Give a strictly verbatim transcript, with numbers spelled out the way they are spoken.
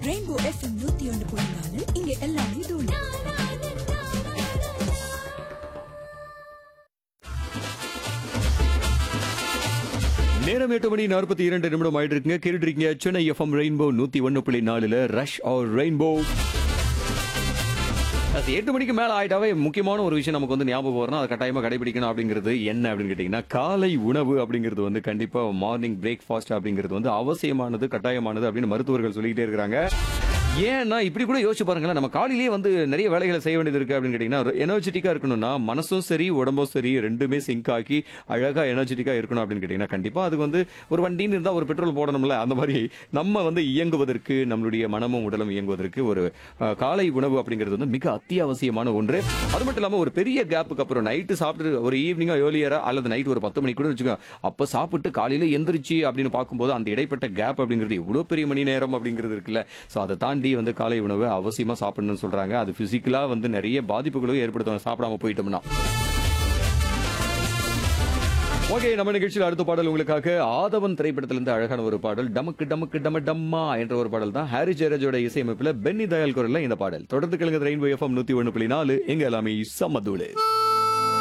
Rainbow FM நூத்தி ஒன்று புள்ளி நாலு இங்க எல்லாமே தூள். நேரம் எட்டு மணி நாற்பத்தி இரண்டு நிமிடம் ஆயிட்டு இருக்குங்க. கேட்டுட்டு இருக்கீங்க சென்னை எஃப்எம் ரெயின்போ நூத்தி ஒன்னு புள்ளி நாலுல ரஷ் ஆர் ரெயின்போ. அது எட்டு மணிக்கு மேல ஆயிட்டாவே முக்கியமான ஒரு விஷயம் நமக்கு வந்து ஞாபகம் வரணும், அதை கட்டாயமா கடைபிடிக்கணும். அப்படிங்கிறது என்ன அப்படின்னு கேட்டீங்கன்னா, காலை உணவு அப்படிங்கிறது வந்து கண்டிப்பா மார்னிங் பிரேக்ஃபாஸ்ட் அப்படிங்கிறது வந்து அவசியமானது, கட்டாயமானது அப்படின்னு மருத்துவர்கள் சொல்லிக்கிட்டே இருக்கிறாங்க. ஏன்னா இப்படி கூட யோசிச்சு பாருங்களேன், நம்ம காலையிலேயே வந்து நிறைய வேலைகளை செய்ய வேண்டியது இருக்கு அப்படின்னு கேட்டீங்கன்னா, எனர்ஜெட்டிக்கா இருக்கணும்னா மனசும் சரி உடம்பும் சரி ரெண்டுமே சிங்க் ஆக்கி அழகா எனர்ஜெட்டிக்கா இருக்கணும் அப்படின்னு கேட்டீங்கன்னா, கண்டிப்பா அதுக்கு வந்து ஒரு வண்டின்னு இருந்தா ஒரு பெட்ரோல் போடணும்ல. அந்த மாதிரி நம்ம வந்து இயங்குவதற்கு, நம்மளுடைய மனமும் உடலும் இயங்குவதற்கு ஒரு அஹ், காலை உணவு அப்படிங்கிறது வந்து மிக அத்தியாவசியமான ஒன்று. அது மட்டும் இல்லாம ஒரு பெரிய கேப்புக்கு அப்புறம் நைட்டு சாப்பிட்டு ஒரு ஈவினிங்கா ஏர்லியரா அல்லது நைட் ஒரு பத்து மணிக்கு கூட வச்சுக்கோங்க, அப்ப சாப்பிட்டு காலையில எந்திரிச்சு அப்படின்னு பார்க்கும்போது அந்த இடைப்பட்ட கேப் அப்படிங்கிறது எவ்வளவு பெரிய மணி நேரம் அப்படிங்கிறது இருக்குல்ல. சோ அதை தாண்டி வந்து காலை உணவு அவசியமா சாப்பிடணும்னு சொல்றாங்க. அது பிசிக்கலா வந்து நிறைய பாதிப்புகளும் ஏற்படுத்தும் சாப்பிடாம போயிட்டோம்னா. ஓகே, நம்ம நிகழ்ச்சியில் அடுத்த பாடல் உங்களுக்காக ஆதவன் திரைப்படத்திலிருந்து அழகான ஒரு பாடல், டமக்கு டமக்கு டம டம்மா என்ற ஒரு பாடல் தான். ஹாரி ஜெயராஜோட இசையமைப்புல பென்னி தயாள் குரல்ல இந்த பாடல். தொடர்ந்து கேளுங்க ரெயின்போ எஃப்எம் நூத்தி ஒன்னு புள்ளி நாலு எங்க எல்லாமே சமதூளு.